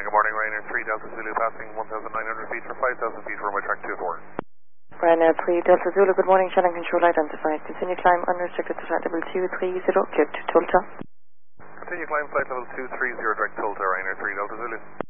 good morning, Ryanair 3 Delta Zulu passing 1,900 feet for 5,000 feet for my track 24. Ryanair 3 Delta Zulu, good morning, channel control identified. Continue climb unrestricted to flight level 230, cleared to Tulta. Continue climb flight level 230, direct Tulta, Ryanair 3 Delta Zulu.